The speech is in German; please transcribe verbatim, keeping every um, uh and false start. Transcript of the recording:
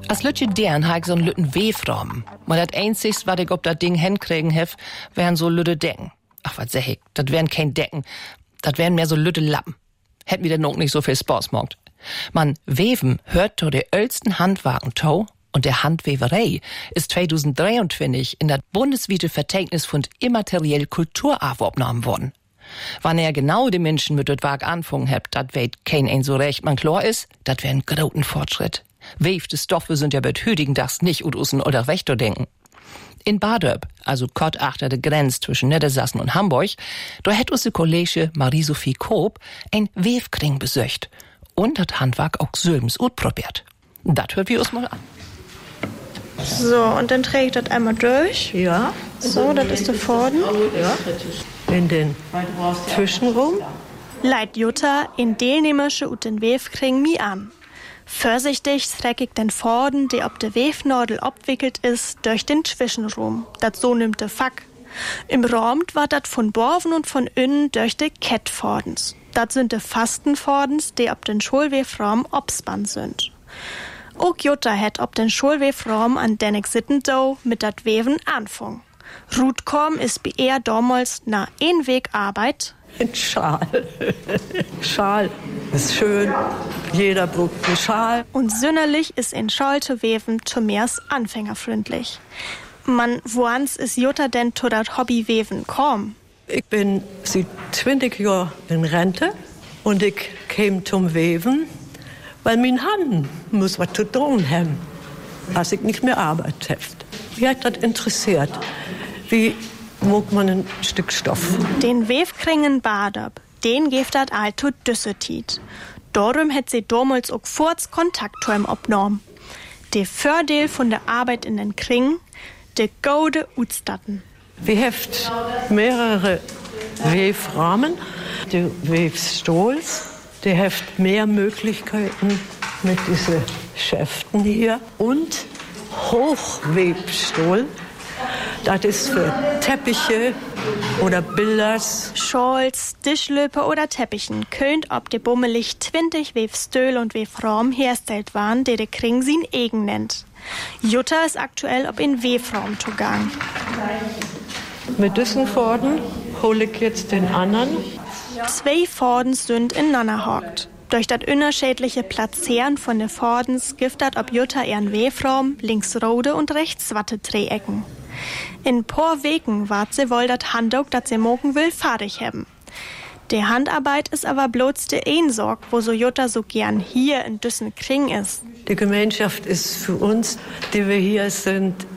Als Lütje deren ha ich so'n lütten Wefraum. Maar dat einzigst, wat ich ob dat Ding hinkriegen hef, wären so lütte Decken. Ach, wat sag ich, dat wären kein Decken. Dat wären mehr so lütte Lappen. Hätt mir denn noch nicht so viel Spaß gemacht. Man, Weven hört to der ältesten Handwerken to und der Handweverei ist zweitausenddreiundzwanzig in das bundesweite Vertägnis von immateriell Kulturerbe aufgenommen worden. Wann er genau die Menschen mit das Werk anfangen habt, dat weht kein ein so recht man klar ist, dat wär ein großen Fortschritt. Wefte Stoffe sind ja bet hütigen Dachs nicht ut ussen oder rechter denken. In Badöb, also kort achter der Grenz zwischen Niedersachsen und Hamburg, da hätt usse Kollege Marie-Sophie Koop ein Wefkring besöcht und das Handwerk auch Sülbens ut probiert. Dat hört wir uns mal an. So, und dann trägt das einmal durch. Ja. So, das ist der Vorden. Ja. In den Zwischenraum. Leit Jutta in Delnehmersche ut den Wefkring mi an. Vorsichtig streck ich den Vorden, der ob de Wefnadel abwickelt ist, durch den Zwischenraum. Dat so nimmt de Fack. Im Raum war dat von Borven und von innen durch de Kettvordens. Dat sind de Fastenvordens, die ob den Schulwefraum obspann sind. Ook Jutta het ob den Schulwefraum an den ich sitten do mit dat Weven anfang. Rutkom ist bei er damals na ein Weg Arbeit. Ein Schal. Schal ist schön. Jeder braucht einen Schal. Und sünderlich ist ein Schal zu weven zumehrs anfängerfreundlich. Man, woans ist Jutta denn zu dat Hobby weven komm? Ich bin seit zwanzig Jahren in Rente und ich käme zum Weven, weil mein Hand muss was zu tun haben, als ich nicht mehr Arbeit habe. Mich hat das interessiert. Wie mag man ein Stück Stoff? Den Wefkringen Badöb, den geeft dat alto Düssetit. Darum hat sie damals auch kurz Kontakt zu ihm abgenommen. Der Vorteil von der Arbeit in den Kringen, de gode Utstatten. Wir haben mehrere Wefrahmen, die Wefstohls, die haben mehr Möglichkeiten mit diesen Schäften hier und Hochwebstohl. Das ist für Teppiche oder Bilders. Schals, Tischlöpe oder Teppichen könnt ob de bummelig zwanzig Wefstöhl und Wefraum herstellt waren, der de Kring sin eigen nennt. Jutta ist aktuell ob in Wefraum zugang. Mit diesen Vorden hole ich jetzt den anderen. Zwei Vordens sind ineinander hockt. Durch das unterschiedliche Platzieren von den Vordens gibt dat ob Jutta ihren Wefraum links rode und rechts watte Dreiecken. In paar Wegen wart sie wohl dat Handwerk, dat sie mogen will, fertig haben. Die Handarbeit ist aber bloß de Einsorg, wo so Jutta so gern hier in Düssen Kring ist. Die Gemeinschaft ist für uns, die wir hier sind,